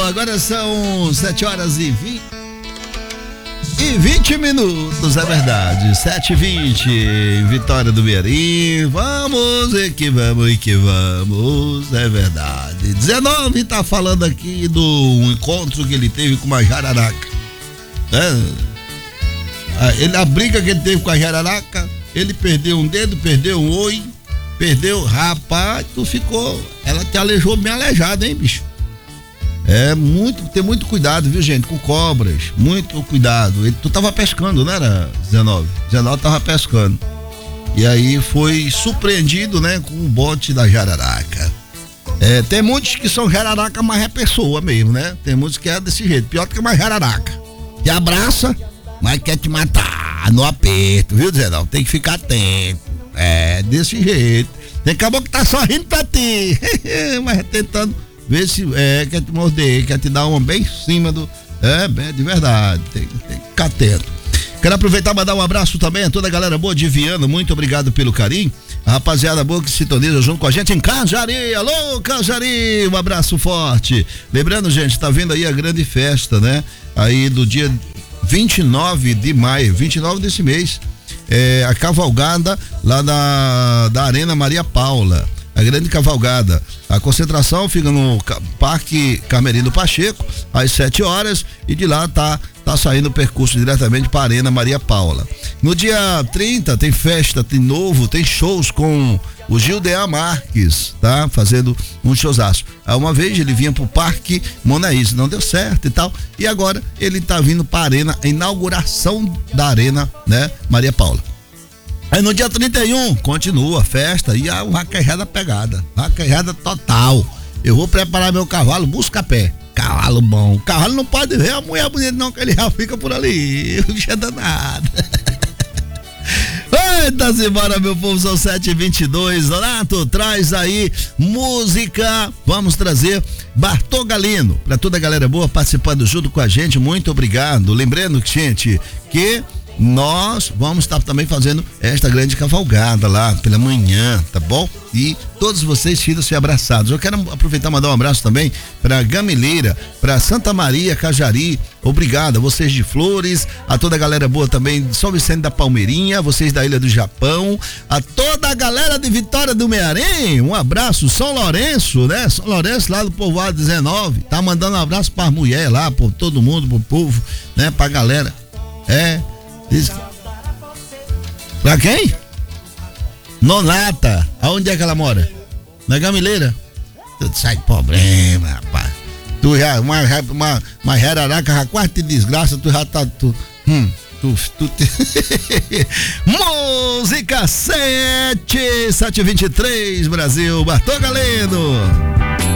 agora são 7h20 minutos, é verdade, 7h20, Vitória do Mearim, vamos, é verdade. 19 tá falando aqui do encontro que ele teve com uma jararaca, a briga que ele teve com a jararaca, ele perdeu um dedo, perdeu um olho, rapaz, ela te aleijou bem aleijada, hein, bicho? Tem muito cuidado, viu, gente, com cobras, muito cuidado. Tu tava pescando, não era, 19? 19 tava pescando. E aí foi surpreendido, né, com o bote da jararaca. Tem muitos que são jararaca, mas é pessoa mesmo, né? Tem muitos que é desse jeito, pior do que uma jararaca. Te abraça, mas quer te matar no aperto, viu, 19? Tem que ficar atento. Desse jeito. Tem caboclo que tá sorrindo pra ti, mas tentando ver se quer te morder, quer te dar uma bem em cima do. De verdade, tem que ficar atento. Quero aproveitar e mandar um abraço também a toda a galera boa de Viana, muito obrigado pelo carinho. A rapaziada boa que se sintoniza junto com a gente em Cajari. Alô, Cajari, um abraço forte. Lembrando, gente, tá vindo aí a grande festa, né? Aí do dia 29 de maio, 29 desse mês. A cavalgada lá da Arena Maria Paula, a grande cavalgada. A concentração fica no Parque Carmelino Pacheco às 7 horas e de lá tá saindo o percurso diretamente para a Arena Maria Paula. No dia 30 tem festa, tem shows com o Gildean Marques, tá? Fazendo um showzaço. Uma vez ele vinha pro Parque Monaís, não deu certo e tal, e agora ele tá vindo para a Arena, a inauguração da Arena, né, Maria Paula. Aí no dia 31 continua a festa e a vaquejada pegada, vaquejada total. Eu vou preparar meu cavalo, busca pé, cavalo bom. O cavalo não pode ver a mulher bonita não, que ele já fica por ali, o bicho é danado. Eita, simbora, meu povo, são 7h22. Donato, traz aí música. Vamos trazer Bartô Galino, pra toda a galera boa participando junto com a gente, muito obrigado. Lembrando, gente, que nós vamos estar também fazendo esta grande cavalgada lá pela manhã, tá bom? E todos vocês sintam-se abraçados. Eu quero aproveitar e mandar um abraço também para Gamileira, para Santa Maria, Cajari. Obrigado a vocês de Flores, a toda a galera boa também de São Vicente da Palmeirinha, vocês da Ilha do Japão, a toda a galera de Vitória do Mearim. Um abraço, São Lourenço, né? São Lourenço lá do povoado 19. Tá mandando um abraço para as mulheres lá, por todo mundo, pro povo, né? Pra galera. Pra quem? Nonata. Aonde é que ela mora? Na Gamileira? Tudo sai de problema, rapaz. Tu já, uma jararaca já quase te desgraça, tu já tá. Música 7h23, Brasil, Bartô Galeno.